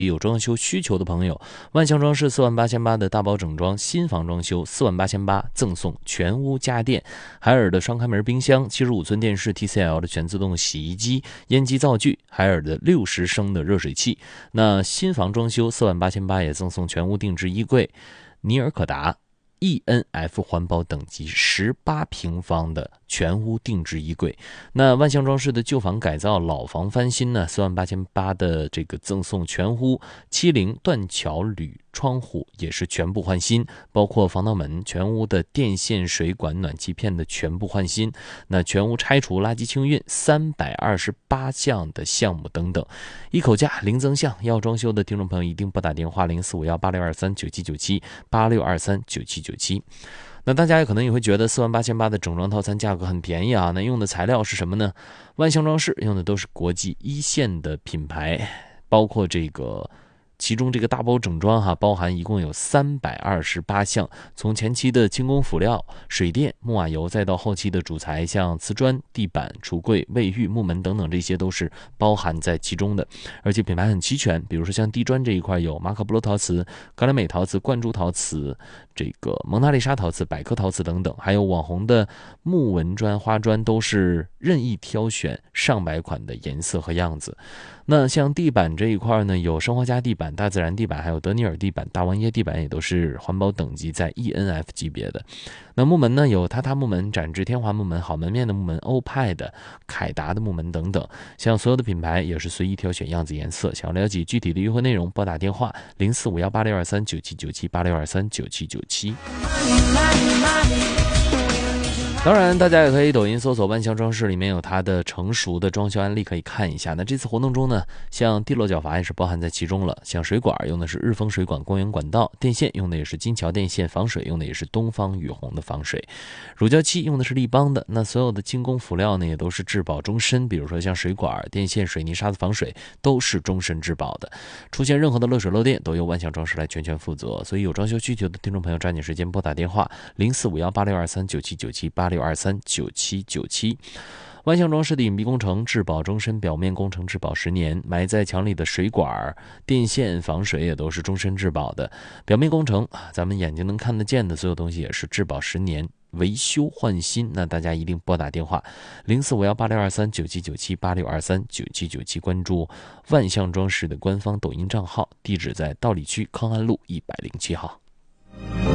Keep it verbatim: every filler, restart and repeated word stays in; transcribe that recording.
有装修需求的朋友，万象装饰四万八千八的大包整装新房装修四万八千八，赠送全屋家电，海尔的双开门冰箱、七十五寸电视、T C L 的全自动洗衣机、烟机灶具、海尔的六十升的热水器。那新房装修四万八千八也赠送全屋定制衣柜，尼尔可达 E N F 环保等级十八平方的全屋定制衣柜。那万象装饰的旧房改造、老房翻新呢，四万八千八的这个赠送全屋七零断桥铝窗户也是全部换新，包括防盗门、全屋的电线、水管、暖气片的全部换新。那全屋拆除、垃圾清运三百二十八项的项目等等，一口价零增项。要装修的听众朋友一定拨打电话零四五幺八六二三九七九七八六二三九七九七。那大家可能也会觉得四万八千八的整装套餐价格很便宜啊，那用的材料是什么呢？万象装饰用的都是国际一线的品牌，包括这个其中这个大包整装哈，包含一共有三百二十八项，从前期的轻工辅料、水电、木瓦油，再到后期的主材，像瓷砖、地板、橱柜、卫浴、木门等等，这些都是包含在其中的。而且品牌很齐全，比如说像地砖这一块有马可波罗陶瓷、格莱美陶瓷、灌珠陶瓷、这个蒙娜丽莎陶瓷、百科陶瓷等等，还有网红的木纹砖、花砖，都是任意挑选上百款的颜色和样子。那像地板这一块呢，有生活家地板、大自然地板，还有德尼尔地板、大王椰地板，也都是环保等级在 E N F 级别的。那木门呢，有榻榻木门、展翅天华木门、好门面的木门、欧派的、凯达的木门等等。像所有的品牌也是随意挑选样子颜色。想要了解具体的优惠内容，拨打电话零四五幺八六二三九七九七八六二三九七九七。当然大家也可以抖音搜索万象装饰，里面有它的成熟的装修案例可以看一下。那这次活动中呢，像地漏角阀也是包含在其中了，像水管用的是日丰水管公园管道，电线用的也是金桥电线，防水用的也是东方雨虹的防水，乳胶漆用的是立邦的。那所有的精工辅料呢也都是质保终身，比如说像水管、电线、水泥沙子防水都是终身质保的，出现任何的漏水漏电都由万象装饰来全权负责。所以有装修需求的听众朋友抓紧时间拨打电话零四五幺八六二三九七九七八六二三九七九七。万象装饰的隐蔽工程质保终身，表面工程质保十年，埋在墙里的水管、电线防水也都是终身质保的。表面工程咱们眼睛能看得见的所有东西也是质保十年，维修换新。那大家一定拨打电话零四五幺八六二三九七九七八六二三九七九七，关注万象装饰的官方抖音账号，地址在道里区康安路一百零七号。